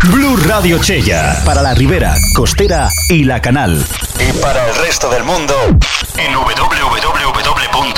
Blu Radio Chella. Para la Ribera, Costera y La Canal. Y para el resto del mundo, en www.blueradio.es.